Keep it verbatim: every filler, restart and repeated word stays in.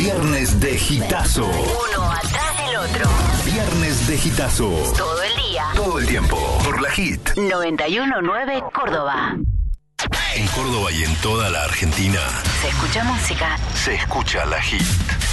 Viernes de Hitazo. Uno atrás del otro. Viernes de Hitazo. Todo el día. Todo el tiempo. Por la Hit. noventa y uno punto nueve Córdoba. En Córdoba y en toda la Argentina. Se escucha música. Se escucha la Hit.